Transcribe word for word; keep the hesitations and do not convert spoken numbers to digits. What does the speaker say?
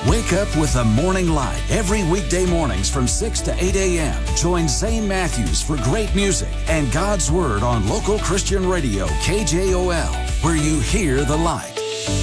Wake up with the Morning Light every weekday mornings from six to eight a.m. Join Zane Matthews for great music and God's Word on local Christian radio K J O L, where you hear the light.